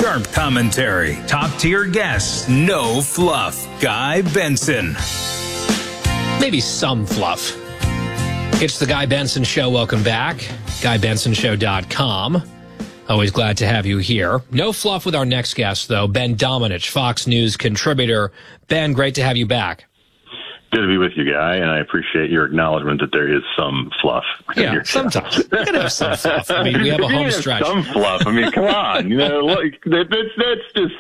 Sharp commentary, top-tier guests, no fluff. Guy Benson. Maybe some fluff. It's the Guy Benson Show. Welcome back. GuyBensonShow.com. Always glad to have you here. No fluff with our next guest, though. Ben Domenech, Fox News contributor. Ben, great to have you back. Good to be with you, Guy, and I appreciate your acknowledgement that there is some fluff. Yeah, sometimes. We can have some fluff. I mean, we have a home stretch. Some fluff. I mean, come on. Look, that's just,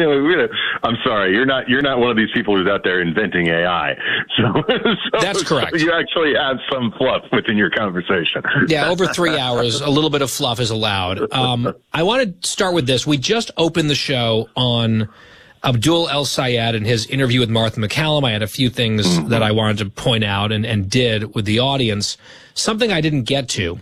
I'm sorry. You're not one of these people who's out there inventing AI. So that's correct. So you actually have some fluff within your conversation. Yeah, over 3 hours, a little bit of fluff is allowed. I want to start with this. We just opened the show on Abdul El-Sayed and his interview with Martha MacCallum. I had a few things that I wanted to point out and did with the audience. Something I didn't get to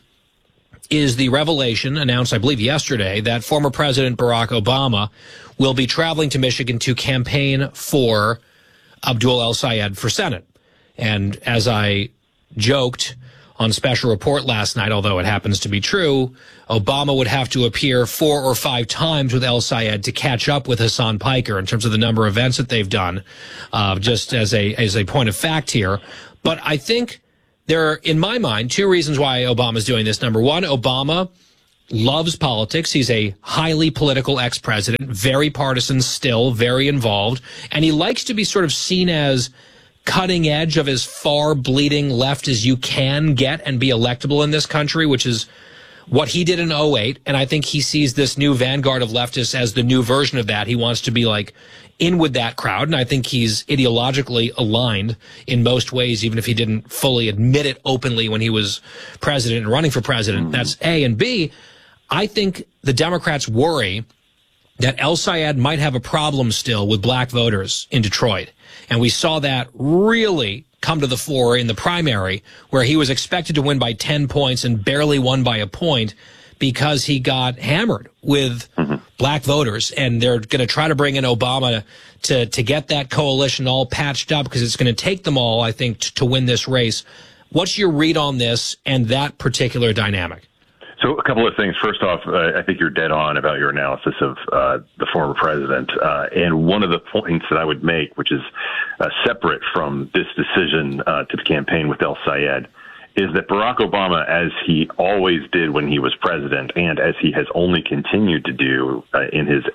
is the revelation announced, I believe, yesterday that former President Barack Obama will be traveling to Michigan to campaign for Abdul El-Sayed for Senate. And as I joked on Special Report last night, although it happens to be true, Obama would have to appear 4 or 5 times with El-Sayed to catch up with Hassan Piker in terms of the number of events that they've done, just as a point of fact here. But I think there are, in my mind, 2 reasons why Obama's doing this. Number one, Obama loves politics. He's a highly political ex-president, very partisan still, very involved, and he likes to be sort of seen as cutting edge of as far bleeding left as you can get and be electable in this country, which is what he did in 2008. And I think he sees this new vanguard of leftists as the new version of that. He wants to be like in with that crowd. And I think he's ideologically aligned in most ways, even if he didn't fully admit it openly when he was president and running for president. That's A. And B, I think the Democrats worry that El-Sayed might have a problem still with black voters in Detroit. And we saw that really come to the fore in the primary, where he was expected to win by 10 points and barely won by a point because he got hammered with black voters. And they're going to try to bring in Obama to get that coalition all patched up, because it's going to take them all, I think, to win this race. What's your read on this and that particular dynamic? So a couple of things. First off, I think you're dead on about your analysis of the former president. And one of the points that I would make, which is separate from this decision to campaign with El-Sayed, is that Barack Obama, as he always did when he was president, and as he has only continued to do in his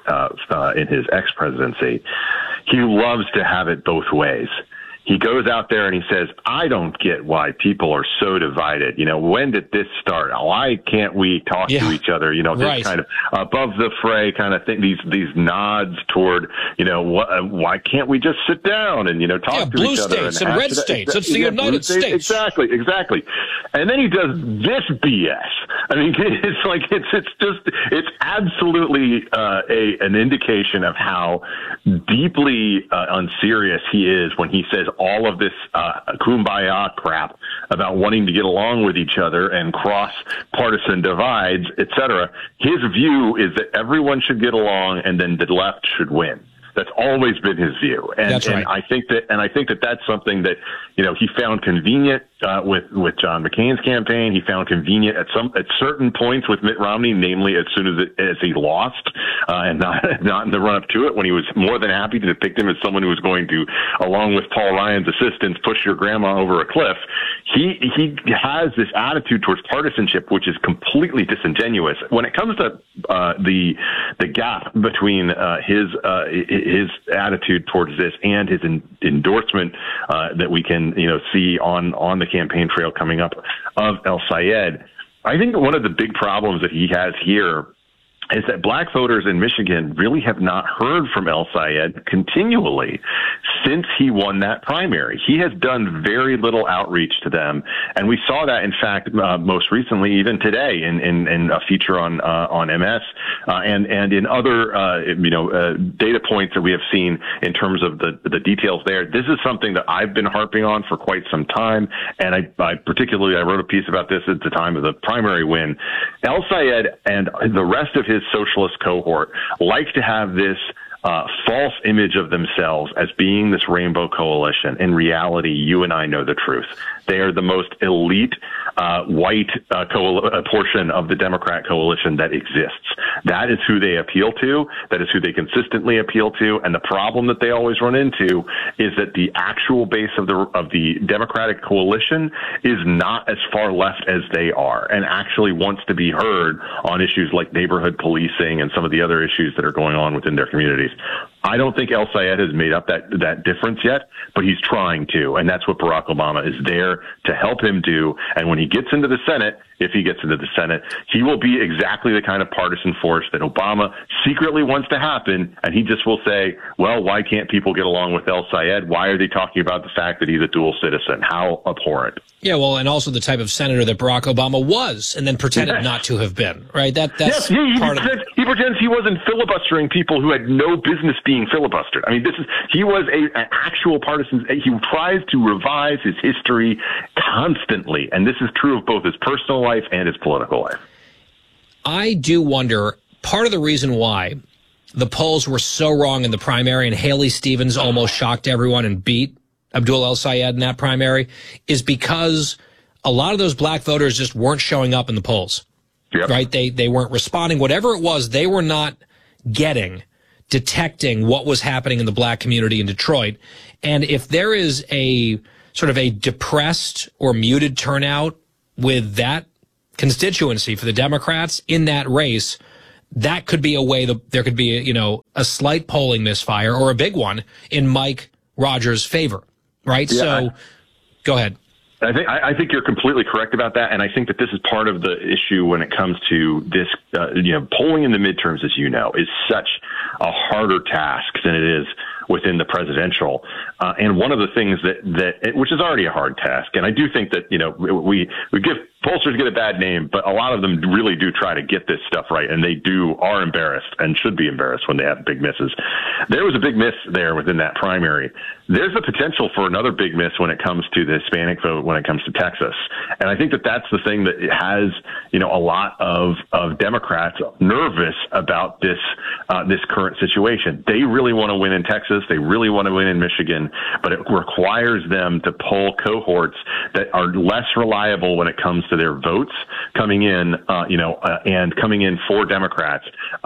ex-presidency, he loves to have it both ways. He goes out there and he says, I don't get why people are so divided. When did this start? Why can't we talk to each other? This kind of above the fray kind of thing, these nods toward, why can't we just sit down and, talk to each other? Blue states and red states. It's the United States. Exactly. And then he does this BS. I mean, it's absolutely an indication of how deeply unserious he is when he says all of this kumbaya crap about wanting to get along with each other and cross partisan divides, etc. His view is that everyone should get along and then the left should win. That's always been his view, and, That's right. and I think that that's something that he found convenient with John McCain's campaign. He found convenient at certain points with Mitt Romney, namely as soon as he lost, and not in the run up to it, when he was more than happy to depict him as someone who was going to, along with Paul Ryan's assistants, push your grandma over a cliff. He has this attitude towards partisanship, which is completely disingenuous. When it comes to the gap between his attitude towards this and his endorsement that we can see on the campaign trail coming up of El-Sayed, I think one of the big problems that he has here is that black voters in Michigan really have not heard from El-Sayed continually since he won that primary. He has done very little outreach to them, and we saw that, in fact, most recently, even today, in a feature on MS, and in other data points that we have seen in terms of the details there. This is something that I've been harping on for quite some time, and I particularly wrote a piece about this at the time of the primary win. El-Sayed and the rest of his socialist cohort like to have this false image of themselves as being this rainbow coalition. In reality, you and I know the truth. They are the most elite white portion of the Democrat coalition that exists. That is who they appeal to. That is who they consistently appeal to. And the problem that they always run into is that the actual base of the Democratic coalition is not as far left as they are, and actually wants to be heard on issues like neighborhood policing and some of the other issues that are going on within their communities. I don't think El Sayed has made up that difference yet, but he's trying to, and that's what Barack Obama is there to help him do. And when he gets into the Senate, if he gets into the Senate, he will be exactly the kind of partisan force that Obama secretly wants to happen, and he just will say, well, why can't people get along with El Sayed? Why are they talking about the fact that he's a dual citizen? How abhorrent. Yeah, well, and also the type of senator that Barack Obama was and then pretended not to have been, right? That's he pretends he wasn't filibustering people who had no business being filibustered. I mean, he was an actual partisan. He tries to revise his history constantly, and this is true of both his personal life and his political life. I do wonder, part of the reason why the polls were so wrong in the primary and Haley Stevens almost shocked everyone and beat Abdul El Sayed in that primary is because a lot of those black voters just weren't showing up in the polls. Yep. Right? They weren't responding. Whatever it was, they were not detecting what was happening in the black community in Detroit. And if there is a sort of a depressed or muted turnout with that constituency for the Democrats in that race, that could be a way that there could be a slight polling misfire or a big one in Mike Rogers' favor. Right? Yeah, so go ahead. I think you're completely correct about that, and I think that this is part of the issue when it comes to this. Polling in the midterms, as you know, is such a harder task than it is within the presidential. And one of the things which is already a hard task, and I do think that we give pollsters get a bad name, but a lot of them really do try to get this stuff right, and they are embarrassed and should be embarrassed when they have big misses. There was a big miss there within that primary. There's a potential for another big miss when it comes to the Hispanic vote, when it comes to Texas. And I think that that's the thing that has, a lot of Democrats nervous about this current situation. They really want to win in Texas. They really want to win in Michigan, but it requires them to poll cohorts that are less reliable when it comes to their votes coming in, and coming in for Democrats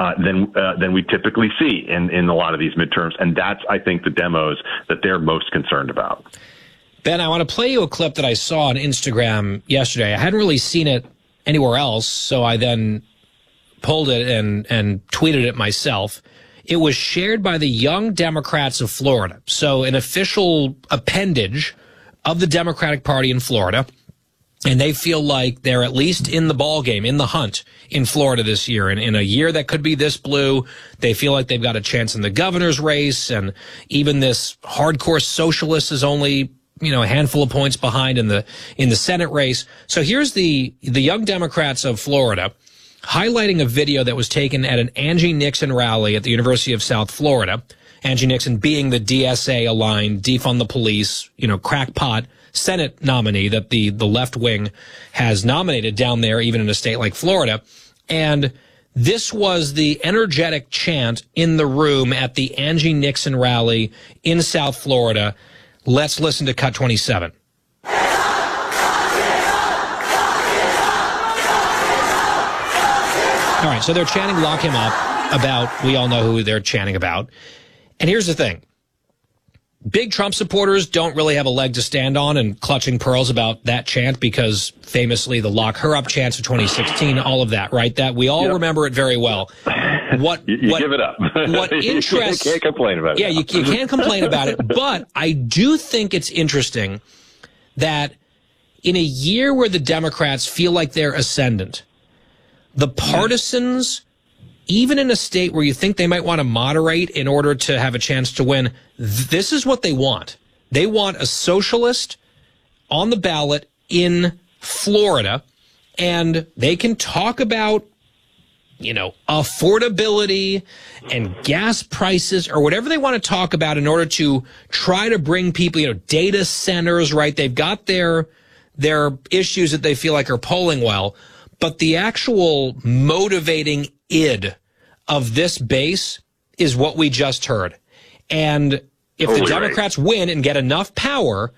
than we typically see in a lot of these midterms. And that's, I think, the demos that they're most concerned about. Ben, I want to play you a clip that I saw on Instagram yesterday. I hadn't really seen it anywhere else, so I then pulled it and tweeted it myself. It was shared by the Young Democrats of Florida, so an official appendage of the Democratic Party in Florida, and they feel like they're at least in the ball game, in the hunt in Florida this year. And in a year that could be this blue, they feel like they've got a chance in the governor's race, and even this hardcore socialist is only a handful of points behind in the Senate race. So here's the Young Democrats of Florida highlighting a video that was taken at an Angie Nixon rally at the University of South Florida. Angie Nixon being the DSA-aligned, defund the police, crackpot Senate nominee that the left wing has nominated down there, even in a state like Florida. And this was the energetic chant in the room at the Angie Nixon rally in South Florida. Let's listen to Cut 27. All right, so they're chanting "Lock him up" about, we all know who they're chanting about. And here's the thing. Big Trump supporters don't really have a leg to stand on and clutching pearls about that chant, because famously the Lock Her Up chants of 2016, all of that, right? That we all remember it very well. You give it up. What interests, you can't complain about it. Yeah, you can't complain about it. But I do think it's interesting that in a year where the Democrats feel like they're ascendant, the partisans, even in a state where you think they might want to moderate in order to have a chance to win, this is what they want. They want a socialist on the ballot in Florida, and they can talk about, affordability and gas prices or whatever they want to talk about in order to try to bring people, data centers, right? They've got their issues that they feel like are polling well, but the actual motivating id of this base is what we just heard. And if the Democrats win and get enough power,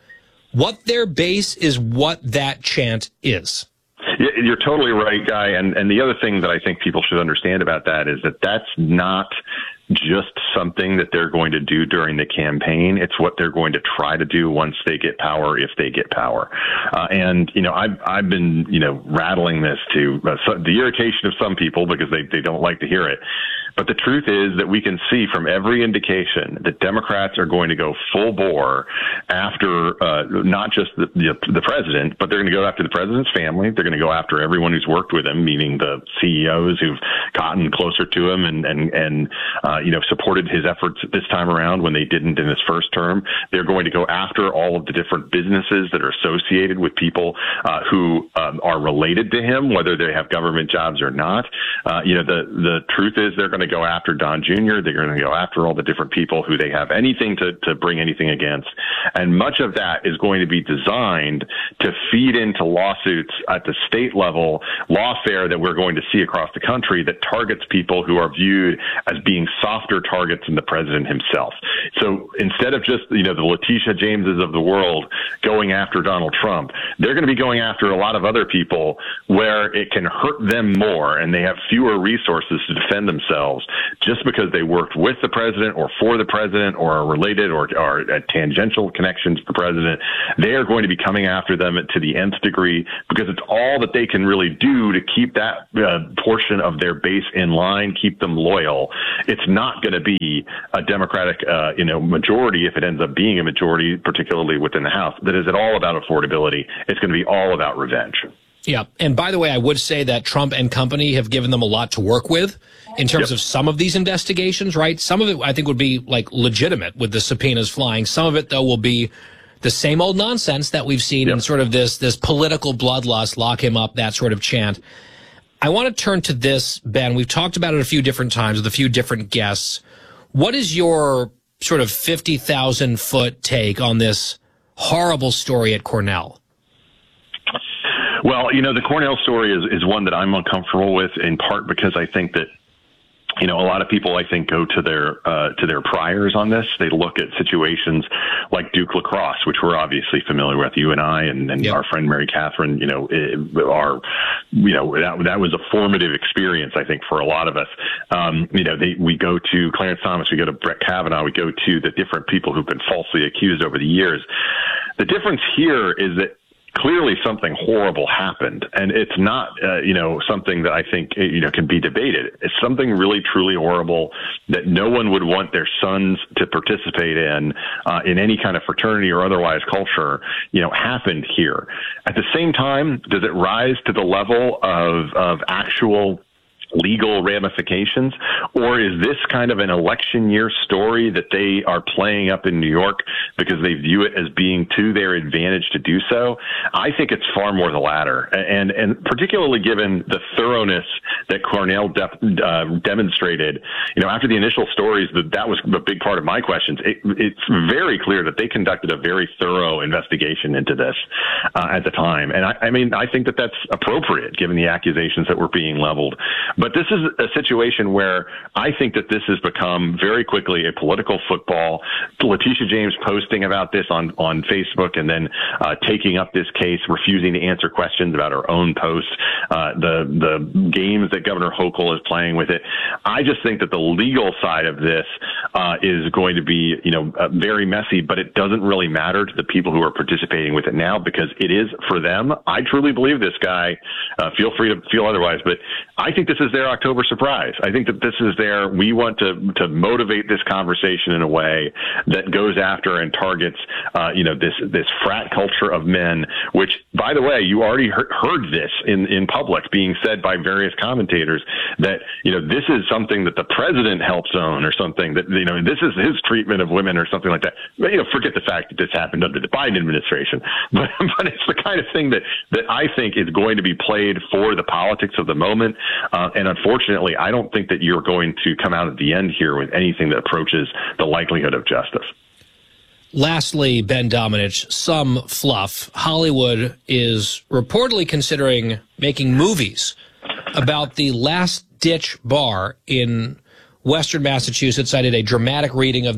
What their base is what that chant is. You're totally right, Guy. And the other thing that I think people should understand about that is that that's not just something that they're going to do during the campaign. It's what they're going to try to do once they get power, if they get power. And, you know, I've been, you know, rattling this to the irritation of some people because they don't like to hear it. But the truth is that we can see from every indication that Democrats are going to go full bore after not just the president, but they're going to go after the president's family. They're going to go after everyone who's worked with him, meaning the CEOs who've gotten closer to him and you know, supported his efforts this time around when they didn't in his first term. They're going to go after all of the different businesses that are associated with people who are related to him, whether they have government jobs or not. You know, the truth is they're going to go after Don Jr. They're going to go after all the different people who they have anything to bring anything against. And much of that is going to be designed to feed into lawsuits at the state level, lawfare that we're going to see across the country that targets people who are viewed as being softer targets than the president himself. So instead of just, you know, the Letitia Jameses of the world going after Donald Trump, they're going to be going after a lot of other people where it can hurt them more and they have fewer resources to defend themselves just because they worked with the president or for the president or are related or are a tangential connection to the president. They are going to be coming after them to the nth degree because it's all that they can really do to keep that portion of their base in line, keep them loyal. It's not going to be a Democratic, you know, majority if it ends up being a majority, particularly within the House, that is at all about affordability. It's going to be all about revenge. Yeah. And by the way, I would say that Trump and company have given them a lot to work with in terms of some of these investigations, right? Some of it I think would be like legitimate with the subpoenas flying. Some of it, though, will be the same old nonsense that we've seen in sort of this political bloodlust, lock him up, that sort of chant. I want to turn to this, Ben. We've talked about it a few different times with a few different guests. What is your sort of 50,000-foot take on this horrible story at Cornell? Well, you know, the Cornell story is one that I'm uncomfortable with, in part because I think that, you know, a lot of people, I think, go to their priors on this. They look at situations like Duke lacrosse, which we're obviously familiar with, you and I, and our friend Mary Catherine. You know, that was a formative experience, I think, for a lot of us. You know, we go to Clarence Thomas, we go to Brett Kavanaugh, we go to the different people who've been falsely accused over the years. The difference here is that clearly something horrible happened, and it's not, you know, something that I think, you know, can be debated. It's something really, truly horrible that no one would want their sons to participate in any kind of fraternity or otherwise culture, you know, happened here. At the same time, does it rise to the level of actual legal ramifications, or is this kind of an election year story that they are playing up in New York because they view it as being to their advantage to do so? I think it's far more the latter, and particularly given the thoroughness that Cornell demonstrated. You know, after the initial stories, that was a big part of my questions. It's very clear that they conducted a very thorough investigation into this at the time, and I mean, I think that that's appropriate given the accusations that were being leveled. But this is a situation where I think that this has become very quickly a political football. Letitia James posting about this on Facebook and then taking up this case, refusing to answer questions about her own posts, the games that Governor Hochul is playing with it. I just think that the legal side of this is going to be, you know, very messy, but it doesn't really matter to the people who are participating with it now because it is for them. I truly believe this guy. Feel free to feel otherwise, but I think this is their October surprise. I think that this is we want to motivate this conversation in a way that goes after and targets, you know, this frat culture of men, which, by the way, you already heard this in public being said by various commentators that, you know, this is something that the president helps own or something that, you know, this is his treatment of women or something like that. But, you know, forget the fact that this happened under the Biden administration, but it's the kind of thing that I think is going to be played for the politics of the moment. And unfortunately, I don't think that you're going to come out at the end here with anything that approaches the likelihood of justice. Lastly, Ben Domenech, some fluff. Hollywood is reportedly considering making movies about the Last Ditch Bar in Western Massachusetts. I did a dramatic reading of that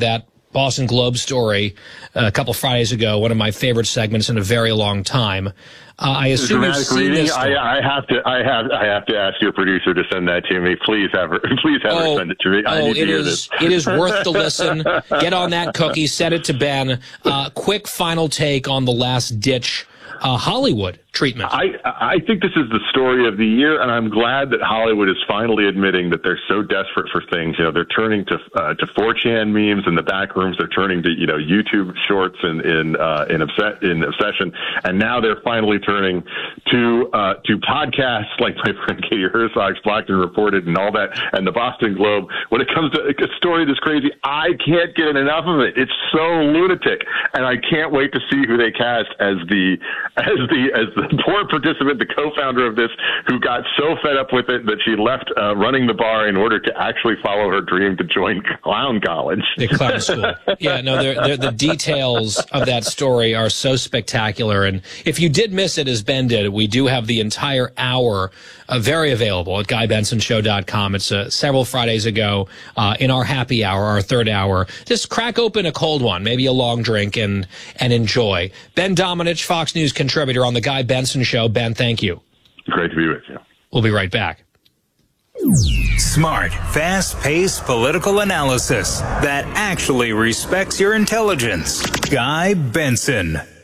Boston Globe story a couple Fridays ago, one of my favorite segments in a very long time. I assume you've seen this story. I have to ask your producer to send that to me. Please have her send it to me. I need to hear this. It is worth the listen. Get on that cookie. Send it to Ben. Quick final take on the last ditch Hollywood treatment. I think this is the story of the year, and I'm glad that Hollywood is finally admitting that they're so desperate for things. You know, they're turning to 4chan memes in the back rooms. They're turning to YouTube shorts in Obsession, and now they're finally turning to podcasts like my friend Katie Herzog's Blackton Reported and all that, and the Boston Globe. When it comes to a story this crazy, I can't get enough of it. It's so lunatic, and I can't wait to see who they cast as the poor participant, the co-founder of this, who got so fed up with it that she left running the bar in order to actually follow her dream to join clown college. The clown school. Yeah, no, the details of that story are so spectacular. And if you did miss it, as Ben did, we do have the entire hour very available at GuyBensonShow.com. It's several Fridays ago in our happy hour, our third hour. Just crack open a cold one, maybe a long drink, and enjoy. Ben Domenech, Fox News contributor on the Guy Benson Show. Ben, thank you. Great to be with you. We'll be right back. Smart, fast-paced political analysis that actually respects your intelligence. Guy Benson.